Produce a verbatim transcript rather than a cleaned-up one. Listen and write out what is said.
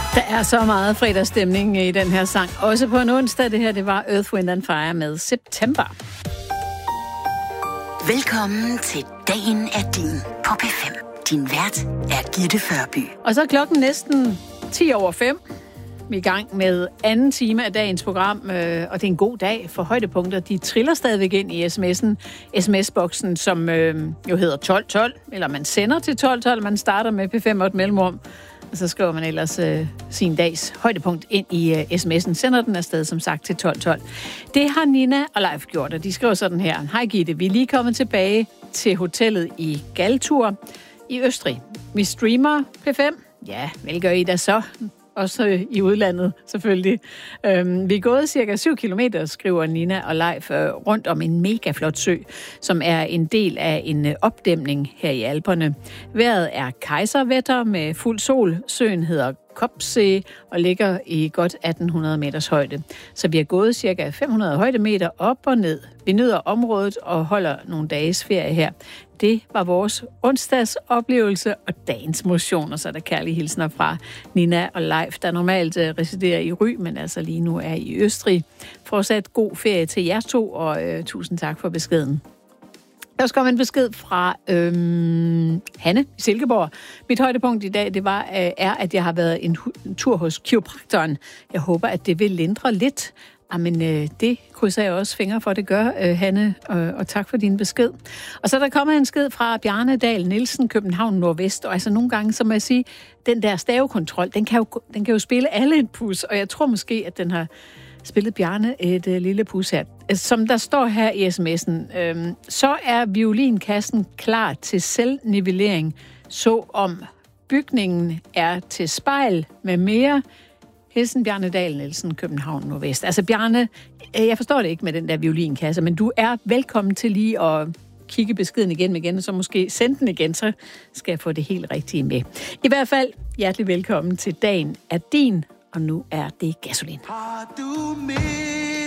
Der er så meget fredagsstemning i den her sang. Også på en onsdag. Det her, det var Earth, Wind and Fire med September. Velkommen til Dagen er din på P fem. Din vært er Gitte Førby. Og så er klokken næsten ti over fem. Vi er i gang med anden time af dagens program, og det er en god dag for højdepunkter. De triller stadigvæk ind i sms'en, sms-boksen, som jo hedder tolv tolv, eller man sender til tolv tolv, man starter med P fem og et mellemrum. Og så skriver man ellers øh, sin dags højdepunkt ind i øh, sms'en. Sender den afsted, som sagt, til tolv tolv. Det har Nina og Leif gjort, og de skriver sådan her. Hej Gitte, vi er lige kommet tilbage til hotellet i Galtur i Østrig. Vi streamer P fem. Ja, vel gør I da så. Også øh, i udlandet, selvfølgelig. Øhm, vi er gået cirka syv kilometer, skriver Nina og Leif, øh, rundt om en mega flot sø, som er en del af en øh, opdæmning her i Alperne. Vejret er kejservætter med fuld sol. Søen hedder Kopsee og ligger i godt atten hundrede meters højde. Så vi er gået cirka fem hundrede højdemeter op og ned. Vi nyder området og holder nogle dages ferie her. Det var vores onsdags oplevelse og dagens motion, og så er der kærlige hilsner fra Nina og Leif, der normalt residerer i Ry, men altså lige nu er i Østrig. Fortsat god ferie til jer to, og øh, tusind tak for beskeden. Der skal komme en besked fra øhm, Hanne i Silkeborg. Mit højdepunkt i dag, det var, øh, er, at jeg har været en, en tur hos kiropraktoren. Jeg håber, at det vil lindre lidt. Jamen, øh, det krydser jeg også fingre for, det gør, øh, Hanne, og, og tak for din besked. Og så er der kommet en sked fra Bjarne Dahl Nielsen, København Nordvest, og altså nogle gange, så må jeg sige, den der stavekontrol, den kan jo, den kan jo spille alle et pus, og jeg tror måske, at den har spillet Bjarne et øh, lille pus her. Som der står her i sms'en, øh, så er violinkassen klar til selvnivellering, så om bygningen er til spejl med mere. Hilsen Bjarne Dahl Nielsen, København Nordvest. Altså Bjarne, jeg forstår det ikke med den der violinkasse, men du er velkommen til lige at kigge beskeden igen igen, og så måske sende den igen, så skal jeg få det helt rigtige med. I hvert fald, hjertelig velkommen til Dagen er din, og nu er det Gasolin. Har du med